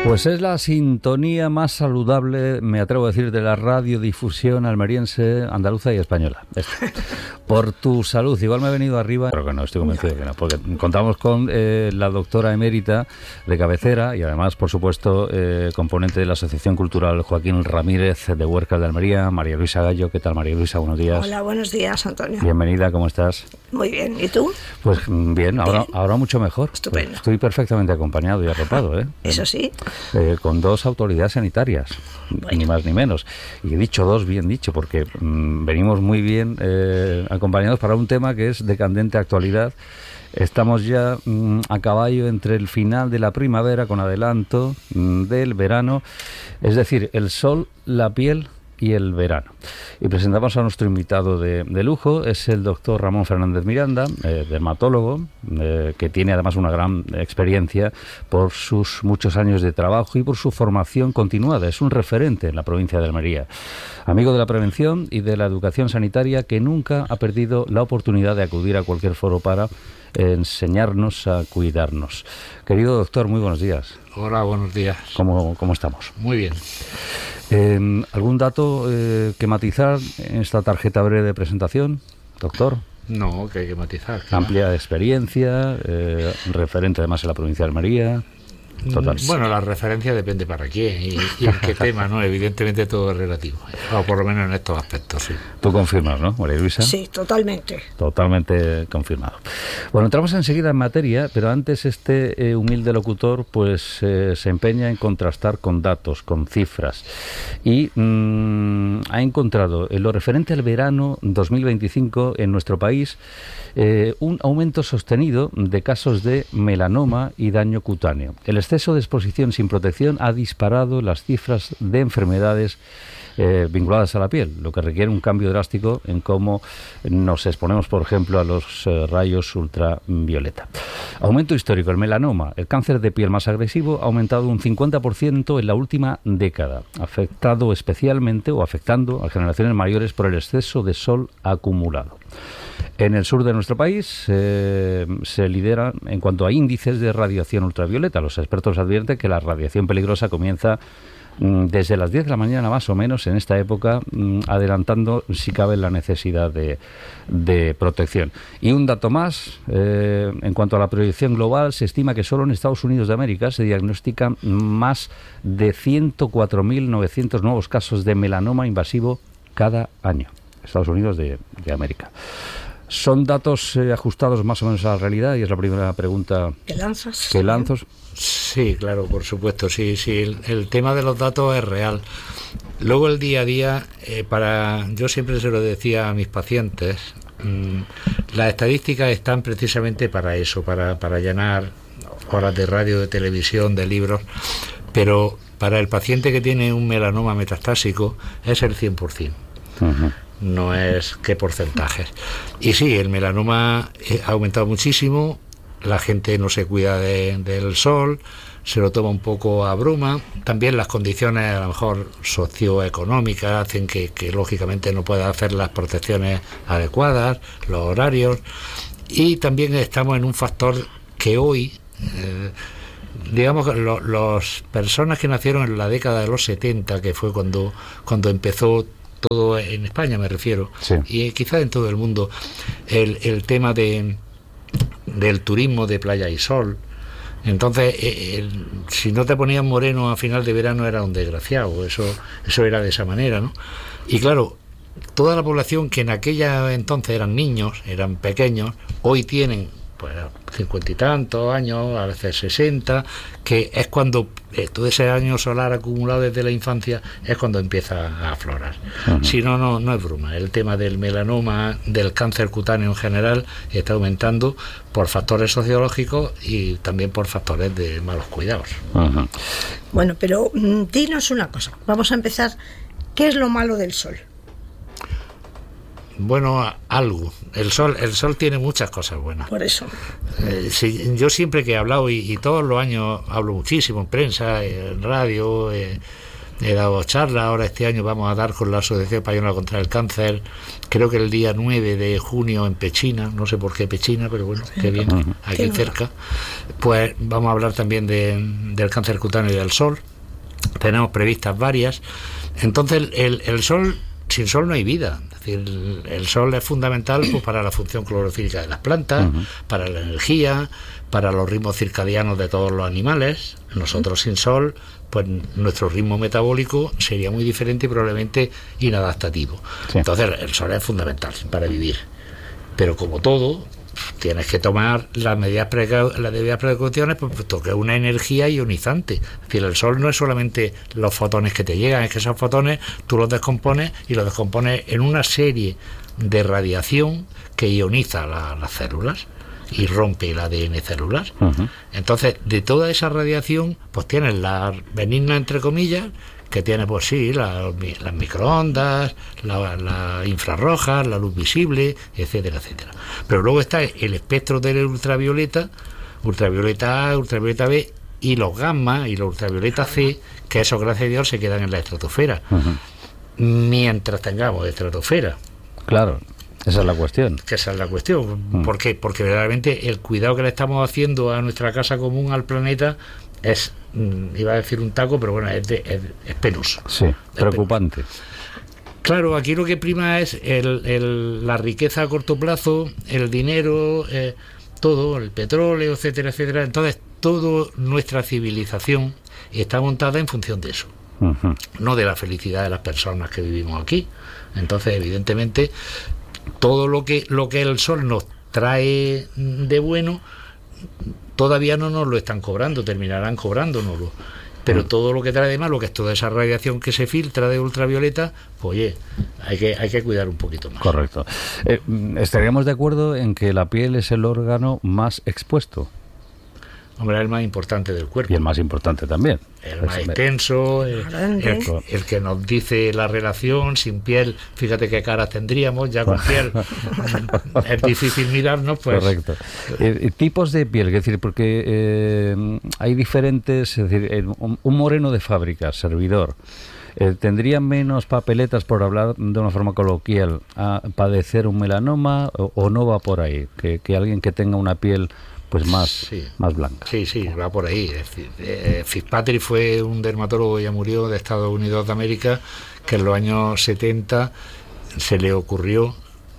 Pues es la sintonía más saludable, me atrevo a decir, de la radiodifusión almeriense, andaluza y española. Por tu salud. Igual me he venido arriba, pero que no, estoy convencido de que no, porque contamos con la doctora emérita de cabecera y además, por supuesto, componente de la Asociación Cultural Joaquín Ramírez de Huércal de Almería, María Luisa Gallo. ¿Qué tal, María Luisa? Buenos días. Hola, buenos días, Antonio. Bienvenida, ¿cómo estás? Muy bien, ¿y tú? Pues bien, ahora mucho mejor. Estupendo. Pues estoy perfectamente acompañado y arropado, ¿eh? Eso sí. Con dos autoridades sanitarias, bueno, ni más ni menos. Y he dicho dos, bien dicho, porque venimos muy bien acompañados para un tema que es de candente actualidad. Estamos ya a caballo entre el final de la primavera, con adelanto del verano, es decir, el sol, la piel y el verano. Y presentamos a nuestro invitado de lujo, es el doctor Ramón Fernández Miranda, dermatólogo, que tiene además una gran experiencia por sus muchos años de trabajo y por su formación continuada. Es un referente en la provincia de Almería. Amigo de la prevención y de la educación sanitaria, que nunca ha perdido la oportunidad de acudir a cualquier foro para enseñarnos a cuidarnos. Querido doctor, muy buenos días. Hola, buenos días. ¿Cómo estamos? Muy bien. ¿Algún dato que matizar en esta tarjeta breve de presentación, doctor? No, que hay que matizar. Amplia experiencia, referente además en la provincia de Almería. Total. Bueno, la referencia depende para quién y en qué tema, ¿no? Evidentemente todo es relativo, o por lo menos en estos aspectos, sí. Tú confirmas, ¿no, María Luisa? Sí, totalmente. Totalmente confirmado. Bueno, entramos enseguida en materia, pero antes este humilde locutor pues se empeña en contrastar con datos, con cifras, y ha encontrado en lo referente al verano 2025 en nuestro país un aumento sostenido de casos de melanoma y daño cutáneo. El exceso de exposición sin protección ha disparado las cifras de enfermedades vinculadas a la piel, lo que requiere un cambio drástico en cómo nos exponemos, por ejemplo, a los rayos ultravioleta. Aumento histórico. El melanoma, el cáncer de piel más agresivo, ha aumentado un 50% en la última década, afectando a generaciones mayores por el exceso de sol acumulado. En el sur de nuestro país se lidera en cuanto a índices de radiación ultravioleta. Los expertos advierten que la radiación peligrosa comienza desde las 10 de la mañana más o menos en esta época, adelantando si cabe la necesidad de protección. Y un dato más, en cuanto a la proyección global, se estima que solo en Estados Unidos de América se diagnostican más de 104.900 nuevos casos de melanoma invasivo cada año. Estados Unidos de América. ¿Son datos ajustados más o menos a la realidad? Y es la primera pregunta que lanzas. Sí, claro, por supuesto. Sí, el tema de los datos es real. Luego el día a día, yo siempre se lo decía a mis pacientes, las estadísticas están precisamente para eso, para llenar horas de radio, de televisión, de libros, pero para el paciente que tiene un melanoma metastásico es el 100%. Uh-huh. No es qué porcentajes. Y sí, el melanoma ha aumentado muchísimo, la gente no se cuida del sol, se lo toma un poco a broma, también las condiciones a lo mejor socioeconómicas hacen que lógicamente no pueda hacer las protecciones adecuadas, los horarios, y también estamos en un factor que hoy, digamos que las personas que nacieron en la década de los 70, que fue cuando empezó todo en España, me refiero, sí, y quizás en todo el mundo, el tema del turismo de playa y sol. Entonces, si no te ponías moreno a final de verano era un desgraciado, eso era de esa manera, ¿no? Y claro, toda la población que en aquella entonces eran niños, eran pequeños, hoy tienen pues 50 y tantos años, a veces 60, que es cuando todo ese año solar acumulado desde la infancia es cuando empieza a aflorar. Uh-huh. Si no es broma. El tema del melanoma, del cáncer cutáneo en general, está aumentando por factores sociológicos y también por factores de malos cuidados. Uh-huh. Bueno, pero dinos una cosa. Vamos a empezar. ¿Qué es lo malo del sol? Bueno, algo. El sol tiene muchas cosas buenas. Por eso. Yo siempre que he hablado, y todos los años hablo muchísimo en prensa, en radio, he dado charlas, ahora este año vamos a dar con la Asociación Española contra el Cáncer, creo que el día 9 de junio en Pechina, no sé por qué Pechina, pero bueno, qué bien, aquí cerca. Pues vamos a hablar también del cáncer cutáneo y del sol. Tenemos previstas varias. Entonces el sol, sin sol no hay vida. Es decir, el sol es fundamental pues, para la función clorofílica de las plantas, para la energía, para los ritmos circadianos de todos los animales. Nosotros sin sol, pues nuestro ritmo metabólico sería muy diferente y probablemente inadaptativo. Sí. Entonces el sol es fundamental para vivir. Pero como todo, tienes que tomar las debidas precauciones, puesto que es una energía ionizante. Es decir, el sol no es solamente los fotones que te llegan, es que esos fotones tú los descompones y los descompones en una serie de radiación que ioniza las células y rompe el ADN celular. Entonces, de toda esa radiación, pues tienes la benigna, entre comillas, que tiene, pues sí, las microondas, la infrarroja, la luz visible, etcétera, etcétera. Pero luego está el espectro del ultravioleta, ultravioleta A, ultravioleta B, y los gamma y los ultravioleta C, que esos, gracias a Dios, se quedan en la estratosfera. Mientras tengamos estratosfera. Claro. Esa es la cuestión. Que esa es la cuestión. ¿Por qué? Porque verdaderamente el cuidado que le estamos haciendo a nuestra casa común, al planeta, es, iba a decir un taco, pero bueno, es penoso. Sí, preocupante. Penoso. Claro, aquí lo que prima es la riqueza a corto plazo, el dinero, todo, el petróleo, etcétera, etcétera. Entonces, toda nuestra civilización está montada en función de eso. No de la felicidad de las personas que vivimos aquí. Entonces, evidentemente, todo lo que el sol nos trae de bueno todavía no nos lo están cobrando, terminarán cobrándonoslo, pero todo lo que trae de malo, que es toda esa radiación que se filtra de ultravioleta, pues oye, hay que cuidar un poquito más. Correcto. ¿Estaríamos de acuerdo en que la piel es el órgano más expuesto? Hombre, es el más importante del cuerpo. Y el más importante también. El más extenso, el que nos dice la relación. Sin piel, fíjate qué caras tendríamos, ya con piel es difícil mirarnos, pues. Correcto. Tipos de piel, es decir, porque hay diferentes, es decir, un moreno de fábrica, servidor, ¿tendría menos papeletas, por hablar de una forma coloquial, a padecer un melanoma o no va por ahí? Que alguien que tenga una piel pues más blanca. Sí, va por ahí. Es decir, Fitzpatrick fue un dermatólogo, ya murió, de Estados Unidos de América, que en los años 70 se le ocurrió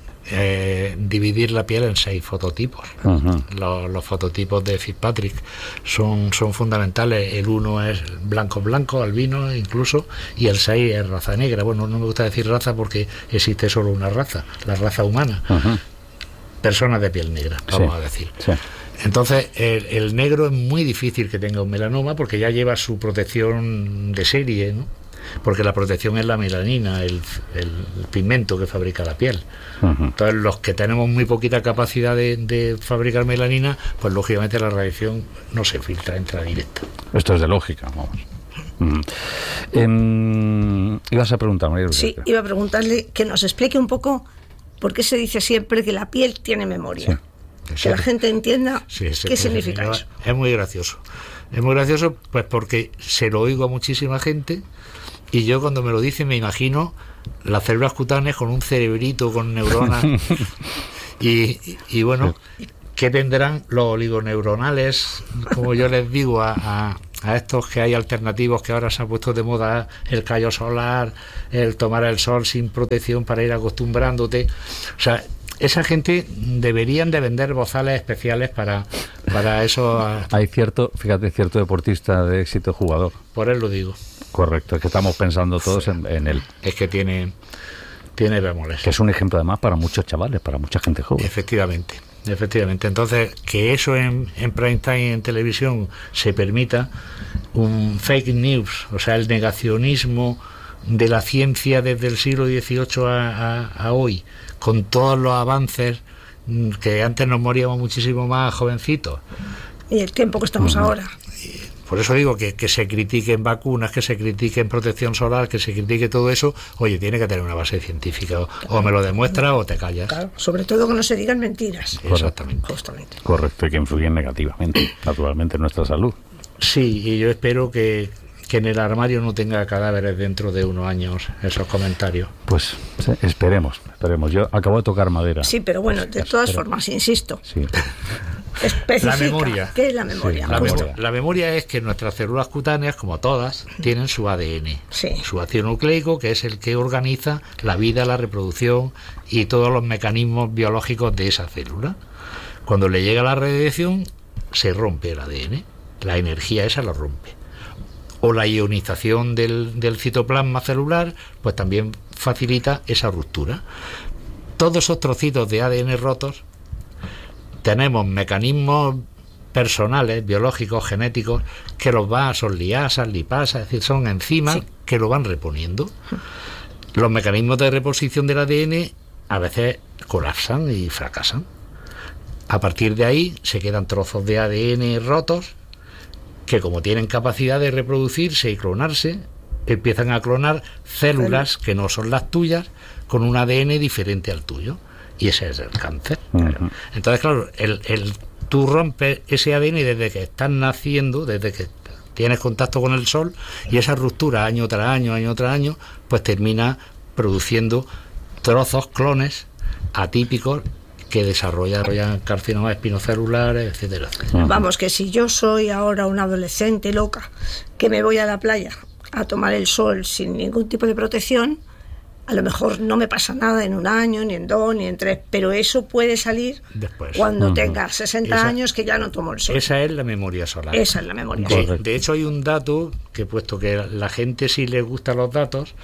dividir la piel en 6 fototipos. Los fototipos de Fitzpatrick son fundamentales. El 1 es blanco, albino incluso, y el 6 es raza negra. Bueno, no me gusta decir raza porque existe solo una raza, la raza humana. Personas de piel negra, vamos a decir. Sí. Entonces, el negro es muy difícil que tenga un melanoma porque ya lleva su protección de serie, ¿no? Porque la protección es la melanina, el pigmento que fabrica la piel. Entonces, los que tenemos muy poquita capacidad de fabricar melanina, pues lógicamente la radiación no se filtra, entra directa. Esto es de lógica, vamos. Ibas a preguntar, María Luisa. Sí, iba a preguntarle que nos explique un poco por qué se dice siempre que la piel tiene memoria. Sí. Que la gente entienda qué significa eso. Es muy gracioso. Es muy gracioso pues porque se lo oigo a muchísima gente y yo cuando me lo dicen me imagino las células cutáneas con un cerebrito, con neuronas y bueno, ¿qué tendrán los oligoneuronales? Como yo les digo a estos que hay alternativos que ahora se han puesto de moda, el callo solar, el tomar el sol sin protección para ir acostumbrándote. O sea, esa gente deberían de vender bozales especiales para eso. Hay cierto deportista de éxito, jugador. Por él lo digo. Correcto, es que estamos pensando todos en él. Es que tiene bemoles. Que es un ejemplo además para muchos chavales, para mucha gente joven. Efectivamente. Entonces, que eso en prime time en televisión se permita, un fake news, o sea, el negacionismo de la ciencia desde el siglo XVIII a hoy, con todos los avances, que antes nos moríamos muchísimo más jovencitos. Y el tiempo que estamos ahora. Por eso digo que se critiquen vacunas, que se critiquen protección solar, que se critique todo eso. Oye, tiene que tener una base científica. O me lo demuestra o te callas. Claro, sobre todo que no se digan mentiras. Exactamente. Justamente. Correcto, y que influyen negativamente, naturalmente, en nuestra salud. Sí, y yo espero que que en el armario no tenga cadáveres dentro de unos años esos comentarios. Pues esperemos. Yo acabo de tocar madera. Sí, pero bueno, de todas formas, insisto. Sí. La memoria. ¿Qué es la memoria? Sí, la memoria es que nuestras células cutáneas, como todas, tienen su ADN, su ácido nucleico, que es el que organiza la vida, la reproducción y todos los mecanismos biológicos de esa célula. Cuando le llega la radiación, se rompe el ADN, la energía esa lo rompe. O la ionización del citoplasma celular, pues también facilita esa ruptura. Todos esos trocitos de ADN rotos, tenemos mecanismos personales, biológicos, genéticos, que los son liasas, lipasas, es decir, son enzimas que lo van reponiendo. Los mecanismos de reposición del ADN a veces colapsan y fracasan. A partir de ahí se quedan trozos de ADN rotos que, como tienen capacidad de reproducirse y clonarse, empiezan a clonar células que no son las tuyas con un ADN diferente al tuyo. Y ese es el cáncer. Uh-huh. Entonces, claro, tú rompes ese ADN desde que estás naciendo, desde que tienes contacto con el sol, y esa ruptura año tras año, pues termina produciendo trozos, clones atípicos que desarrollan carcinomas espinocelulares, etcétera, etcétera. Vamos, que si yo soy ahora una adolescente loca que me voy a la playa a tomar el sol sin ningún tipo de protección, a lo mejor no me pasa nada en un año, ni en 2, ni en 3, pero eso puede salir después, cuando tenga 60 años, que ya no tomo el sol. Esa es la memoria solar. Esa es la memoria solar. De hecho, hay un dato que, puesto que la gente sí le gustan los datos,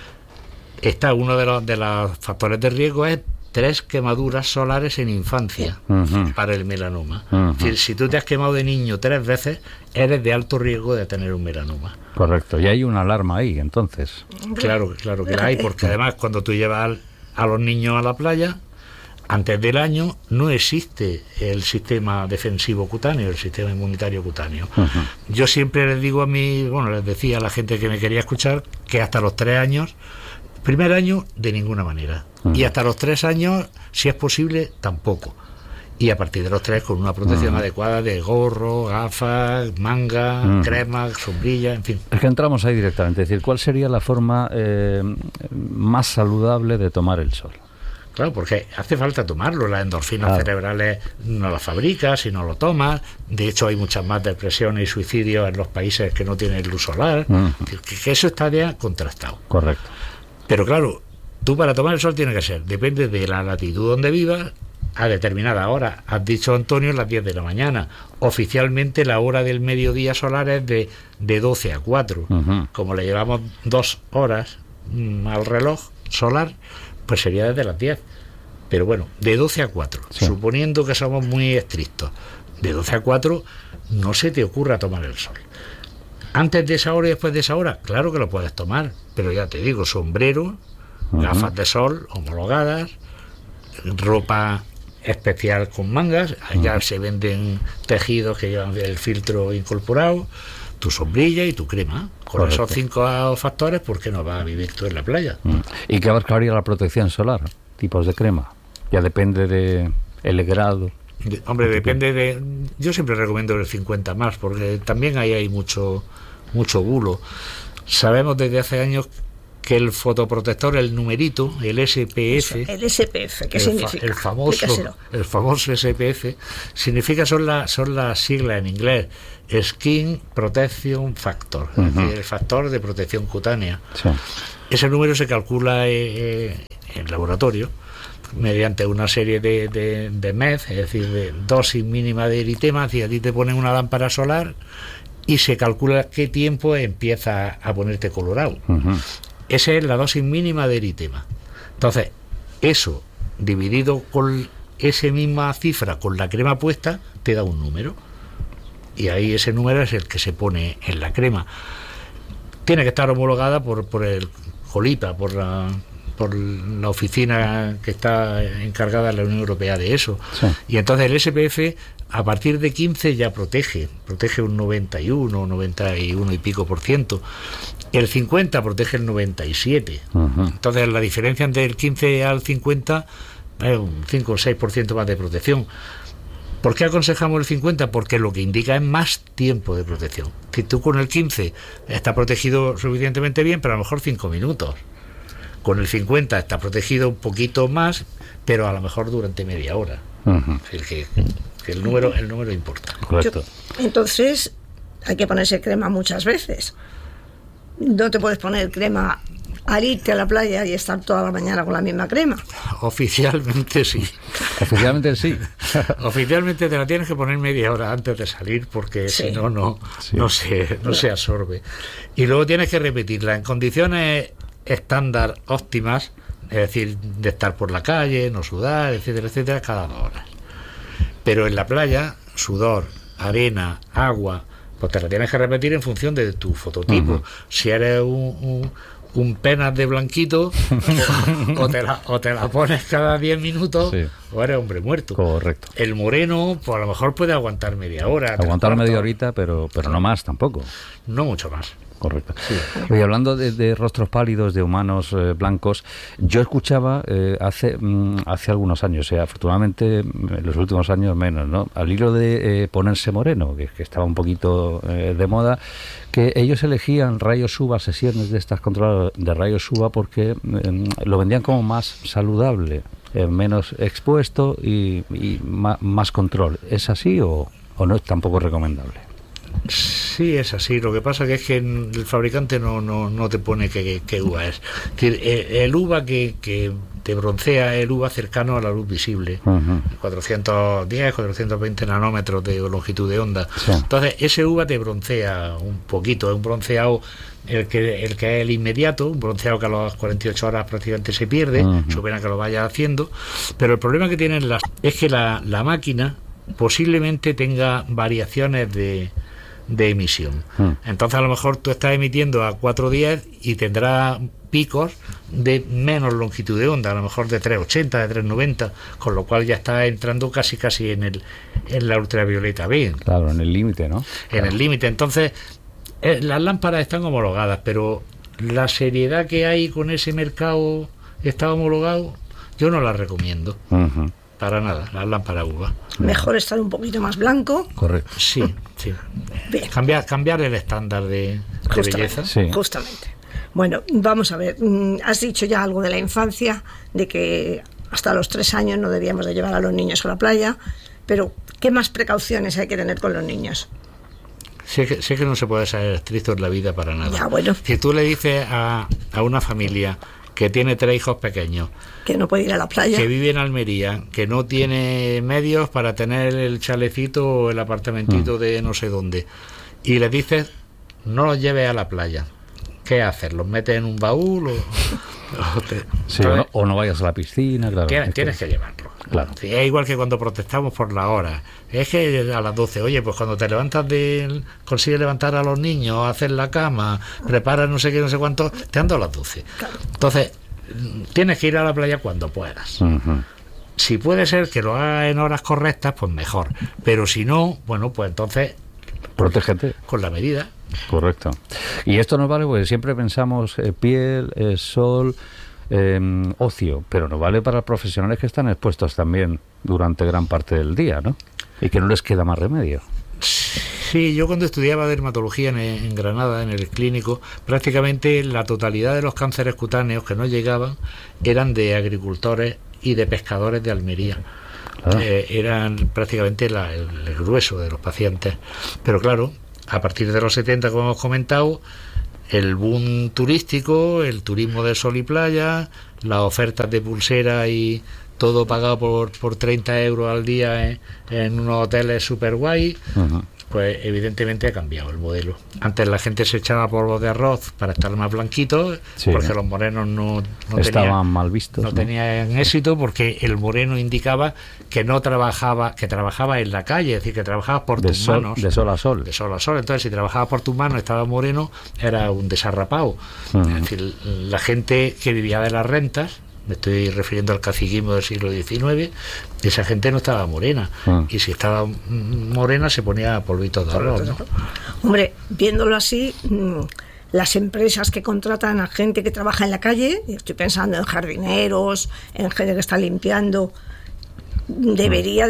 está uno de los factores de riesgo es 3 quemaduras solares en infancia para el melanoma. Es decir, si tú te has quemado de niño 3 veces, eres de alto riesgo de tener un melanoma. Correcto, y hay una alarma ahí, entonces. Claro que la hay, porque además cuando tú llevas a los niños a la playa, antes del año no existe el sistema defensivo cutáneo, el sistema inmunitario cutáneo. Yo siempre les digo les decía a la gente que me quería escuchar, que hasta los 3 años, primer año de ninguna manera, y hasta los 3 años, si es posible, tampoco. Y a partir de los 3 con una protección adecuada de gorro, gafas, manga, crema, sombrilla, en fin. Es que entramos ahí directamente, es decir, ¿cuál sería la forma más saludable de tomar el sol? Claro, porque hace falta tomarlo, las endorfinas cerebrales no las fabricas si no lo tomas. De hecho, hay muchas más depresiones y suicidios en los países que no tienen luz solar, que eso está ya contrastado. Correcto. Pero claro, tú para tomar el sol tiene que ser, depende de la latitud donde vivas, a determinada hora. Has dicho, Antonio, las 10 de la mañana. Oficialmente la hora del mediodía solar es de 12 a 4. Como le llevamos 2 horas al reloj solar, pues sería desde las 10. Pero bueno, de 12 a 4, suponiendo que somos muy estrictos, de 12 a 4 no se te ocurra tomar el sol. Antes de esa hora y después de esa hora, claro que lo puedes tomar, pero ya te digo, sombrero, gafas de sol homologadas, ropa especial con mangas, ya se venden tejidos que llevan el filtro incorporado, tu sombrilla y tu crema. Con esos 5 factores, ¿por qué no vas a vivir tú en la playa? ¿Y qué abarcaría la protección solar? Tipos de crema. Ya depende de el grado. Hombre, depende de... Yo siempre recomiendo el 50 más, porque también ahí hay mucho bulo. Sabemos desde hace años que el fotoprotector, el numerito, el SPF... El SPF, ¿qué significa? El famoso SPF, significa, son las siglas en inglés, Skin Protection Factor, es decir, el factor de protección cutánea. Sí. Ese número se calcula en laboratorio mediante una serie de MED, es decir, de dosis mínima de eritema. Si a ti te ponen una lámpara solar y se calcula qué tiempo empieza a ponerte colorado. Esa es la dosis mínima de eritema. Entonces, eso dividido con esa misma cifra con la crema puesta, te da un número. Y ahí ese número es el que se pone en la crema. Tiene que estar homologada por el COLIPA, por la oficina que está encargada en la Unión Europea de eso. Sí. Y entonces el SPF a partir de 15 ya protege un 91 y pico %. El 50 protege el 97. Entonces la diferencia entre el 15 al 50 es un 5 o 6% más de protección. ¿Por qué aconsejamos el 50? Porque lo que indica es más tiempo de protección. Si tú con el 15 está protegido suficientemente bien, pero a lo mejor 5 minutos. Con el 50 está protegido un poquito más, pero a lo mejor durante media hora. Es decir, que el número importa. Correcto. Entonces, hay que ponerse crema muchas veces. No te puedes poner crema al irte a la playa y estar toda la mañana con la misma crema. Oficialmente sí. Oficialmente sí. Oficialmente te la tienes que poner media hora antes de salir, porque si no, no se absorbe. Y luego tienes que repetirla en condiciones estándar óptimas, es decir, de estar por la calle, no sudar, etcétera, etcétera, cada 2 horas. Pero en la playa, sudor, arena, agua, pues te la tienes que repetir en función de tu fototipo. Si eres un penas de blanquito, o te la pones cada 10 minutos, o eres hombre muerto. Correcto. El moreno, pues a lo mejor puede aguantar media hora. Aguantar media horita, pero no más tampoco. No mucho más. Correcto. Oye, hablando de rostros pálidos, de humanos blancos, yo escuchaba hace algunos años, afortunadamente en los últimos años menos, ¿no? Al hilo de ponerse moreno, que estaba un poquito de moda, que ellos elegían rayos UVA, sesiones de estas controladas de rayos UVA, porque lo vendían como más saludable, menos expuesto y más control. ¿Es así o no es tampoco recomendable? Sí, es así. Lo que pasa que es que el fabricante no te pone qué uva es. Es decir, el uva que te broncea es el uva cercano a la luz visible, 410, 420 nanómetros de longitud de onda. Sí. Entonces, ese uva te broncea un poquito, es un bronceado el que es el inmediato, un bronceado que a las 48 horas prácticamente se pierde, supone que lo vaya haciendo, pero el problema que tienen es que la máquina posiblemente tenga variaciones de emisión. Entonces a lo mejor tú estás emitiendo a 410 y tendrás picos de menos longitud de onda, a lo mejor de 380, de 390, con lo cual ya está entrando casi en la ultravioleta B. Claro, en el límite, ¿no? En el límite. Entonces las lámparas están homologadas, pero la seriedad que hay con ese mercado está homologado, yo no la recomiendo. Para nada, las lámparas uva. Mejor estar un poquito más blanco. Correcto. Sí. Bien. Cambiar el estándar de belleza. Sí. Justamente. Bueno, vamos a ver. Has dicho ya algo de la infancia, de que hasta los 3 años no debíamos de llevar a los niños a la playa, pero ¿qué más precauciones hay que tener con los niños? Sé que no se puede ser estricto en la vida para nada. Ya, bueno. Si tú le dices a una familia que tiene 3 hijos pequeños, que no puede ir a la playa, que vive en Almería, que no tiene medios para tener el chalecito o el apartamentito de no sé dónde, y le dices no los lleves a la playa, ¿qué haces? ¿Los metes en un baúl o no vayas a la piscina? Claro, tienes que llevarlo. Claro. Sí, es igual que cuando protestamos por la hora. Es que a las 12, oye, pues cuando te levantas consigues levantar a los niños, hacer la cama, preparas no sé qué, no sé cuánto, te ando a las 12. Claro. Entonces, tienes que ir a la playa cuando puedas. Si puede ser que lo hagas en horas correctas, pues mejor. Pero si no, bueno, pues entonces protégete con la medida. Correcto. Y esto nos vale porque siempre pensamos piel, sol, ocio, pero no vale para profesionales que están expuestos también durante gran parte del día, ¿no? Y que no les queda más remedio. Sí, yo cuando estudiaba dermatología en Granada, en el clínico, prácticamente la totalidad de los cánceres cutáneos que nos llegaban eran de agricultores y de pescadores de Almería. Eran prácticamente el grueso de los pacientes. Pero claro, a partir de los 70, como hemos comentado, el boom turístico, el turismo de sol y playa, las ofertas de pulsera y todo pagado por 30 euros al día en unos hoteles super guay, pues evidentemente ha cambiado el modelo. Antes la gente se echaba polvo de arroz para estar más blanquitos, porque los morenos no estaban mal vistos, no tenían éxito, porque el moreno indicaba que no trabajaba, que trabajaba en la calle, es decir, que trabajabas por tus manos. De sol a sol. De sol a sol. Entonces, si trabajabas por tus manos, estaba moreno, era un desarrapado. Es decir, la gente que vivía de las rentas, me estoy refiriendo al caciquismo del siglo XIX, esa gente no estaba morena, y si estaba morena se ponía polvitos de arroz, ¿no? Hombre, viéndolo así, las empresas que contratan a gente que trabaja en la calle, estoy pensando en jardineros, en gente que está limpiando, debería de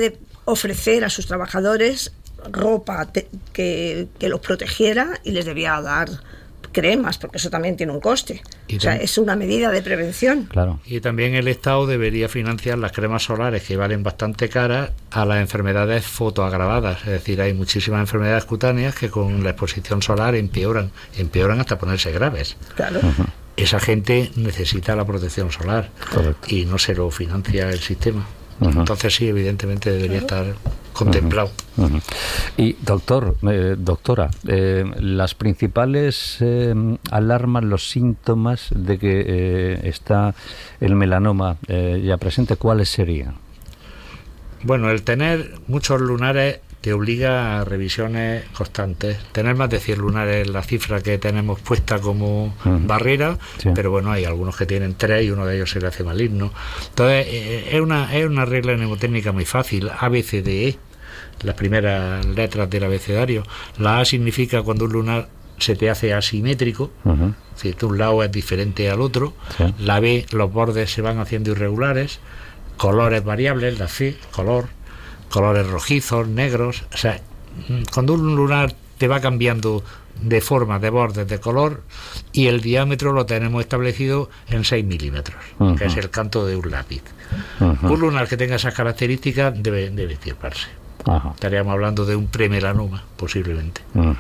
ofrecer a sus trabajadores ropa que los protegiera y les debía dar cremas, porque eso también tiene un coste. O sea, es una medida de prevención. Claro. Y también el Estado debería financiar las cremas solares, que valen bastante caras, a las enfermedades fotoagravadas. Es decir, hay muchísimas enfermedades cutáneas que con la exposición solar empeoran hasta ponerse graves. Claro. Esa gente necesita la protección solar. Correcto. Y no se lo financia el sistema. Entonces sí, evidentemente debería estar contemplado. Y doctora, las principales alarmas, los síntomas de que está el melanoma ya presente, ¿cuáles serían? Bueno, el tener muchos lunares te obliga a revisiones constantes. Tener más de 100 lunares es la cifra que tenemos puesta como barrera, sí. Pero bueno, hay algunos que tienen 3 y uno de ellos se le hace maligno. Entonces, es una regla mnemotécnica muy fácil, A, B, C, D, E, las primeras letras del abecedario. La A significa cuando un lunar se te hace asimétrico, si un lado es diferente al otro. Sí. La B, los bordes se van haciendo irregulares. Colores variables, la C, colores rojizos, negros. O sea, cuando un lunar te va cambiando de forma, de bordes, de color, y el diámetro lo tenemos establecido en 6 milímetros, que es el canto de un lápiz. Un lunar que tenga esas características debe estirparse. Estaríamos hablando de un premelanoma, posiblemente.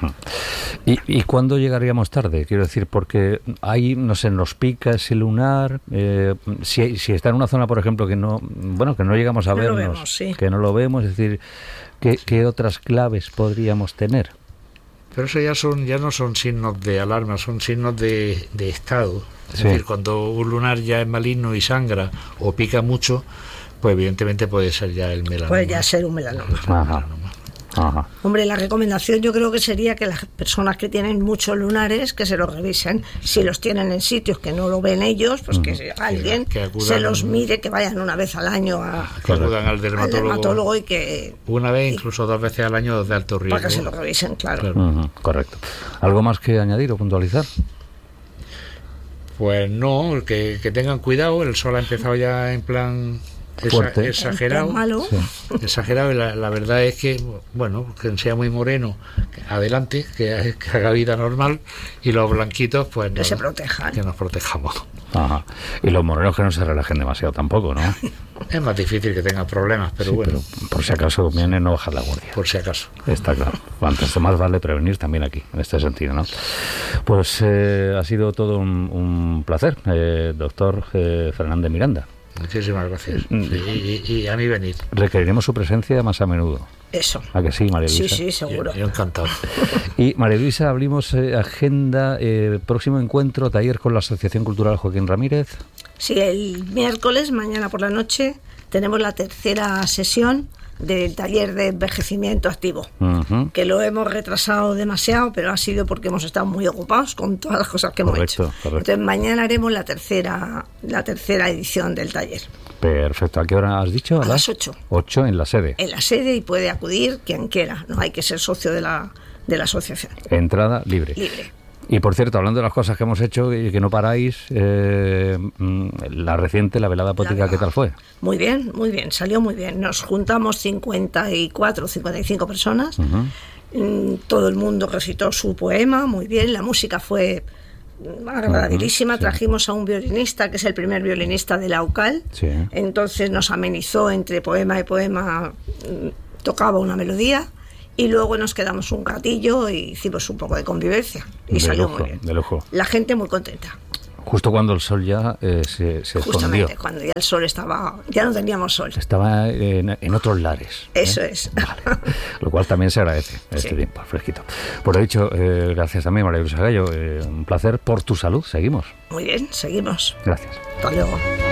¿Y cuándo llegaríamos tarde? Quiero decir, porque ahí, no sé, nos pica ese lunar, si está en una zona, por ejemplo, que no llegamos a vernos, que no lo vemos, es decir, ¿qué otras claves podríamos tener? Pero eso ya no son signos de alarma, son signos de estado. Es decir, cuando un lunar ya es maligno y sangra o pica mucho, pues evidentemente puede ser ya el melanoma. Puede ya ser un melanoma. Ajá. Hombre, la recomendación yo creo que sería que las personas que tienen muchos lunares que se los revisen. Si los tienen en sitios que no lo ven ellos, pues que alguien que se los mire, que vayan una vez al año que acudan al dermatólogo y que una vez, incluso 2 veces al año de alto riesgo. Para que se lo revisen, claro. Correcto. ¿Algo más que añadir o puntualizar? Pues no, que tengan cuidado. El sol ha empezado ya en plan exagerado, exagerado, y la verdad es que, bueno, que sea muy moreno, adelante, que haga vida normal, y los blanquitos, pues que se protejan, que nos protejamos. Y los morenos que no se relajen demasiado tampoco, ¿no? Es más difícil que tengan problemas, pero bueno. Pero por si acaso viene, no bajar la guardia. Por si acaso. Está claro. Antes más vale prevenir también aquí, en este sentido, ¿no? Pues ha sido todo un placer, doctor Fernández Miranda. Muchísimas gracias. Y a mí venir. Requeriremos su presencia más a menudo. Eso. ¿A que sí, María Luisa? Sí, seguro. Yo encantado. Y María Luisa, abrimos agenda, próximo encuentro, taller con la Asociación Cultural Joaquín Ramírez. Sí, el miércoles, mañana por la noche, tenemos la tercera sesión del taller de envejecimiento activo, que lo hemos retrasado demasiado, pero ha sido porque hemos estado muy ocupados con todas las cosas que hemos hecho. Entonces mañana haremos la tercera edición del taller. Perfecto. ¿A qué hora has dicho? A las 8. 8 en la sede. En la sede, y puede acudir quien quiera, no hay que ser socio de la asociación. Entrada libre. Y por cierto, hablando de las cosas que hemos hecho y que no paráis, la reciente, la velada poética, ¿qué tal fue? Muy bien, salió muy bien. Nos juntamos 54 o 55 personas, todo el mundo recitó su poema, muy bien, la música fue agradabilísima. Trajimos a un violinista, que es el primer violinista de la UCAL, entonces nos amenizó entre poema y poema, tocaba una melodía. Y luego nos quedamos un ratillo y hicimos un poco de convivencia. Y salió muy bien. De lujo. La gente muy contenta. Justo cuando el sol ya se Justamente, escondió. cuando ya el sol estaba... Ya no teníamos sol. Estaba en otros lares. Eso es. Vale. Lo cual también se agradece este tiempo, fresquito. Por lo dicho, gracias también, María Luisa Gallo. Un placer por tu salud. Seguimos. Muy bien, seguimos. Gracias. Hasta luego.